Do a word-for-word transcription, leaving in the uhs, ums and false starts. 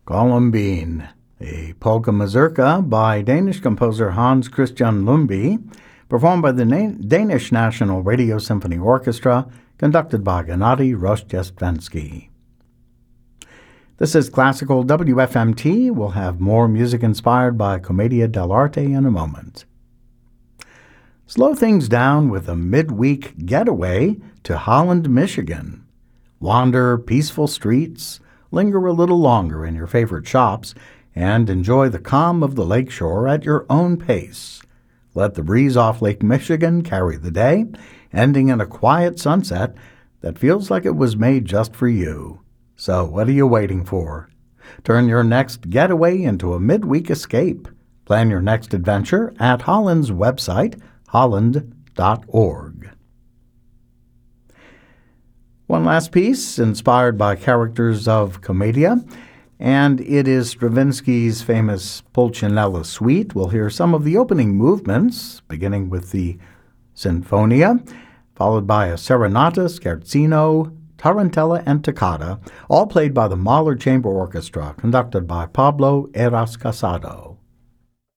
Columbine, a polka mazurka by Danish composer Hans Christian Lundby, performed by the Na- Danish National Radio Symphony Orchestra, conducted by Gennady Rozhdestvensky. This is Classical W F M T. We'll have more music inspired by Commedia dell'arte in a moment. Slow things down with a midweek getaway to Holland, Michigan. Wander peaceful streets, linger a little longer in your favorite shops, and enjoy the calm of the lakeshore at your own pace. Let the breeze off Lake Michigan carry the day, ending in a quiet sunset that feels like it was made just for you. So what are you waiting for? Turn your next getaway into a midweek escape. Plan your next adventure at Holland's website, holland dot org. One last piece inspired by characters of Commedia, and it is Stravinsky's famous Pulcinella Suite. We'll hear some of the opening movements, beginning with the Sinfonia, followed by a Serenata, Scherzino, Tarantella, and Toccata, all played by the Mahler Chamber Orchestra, conducted by Pablo Heras Casado.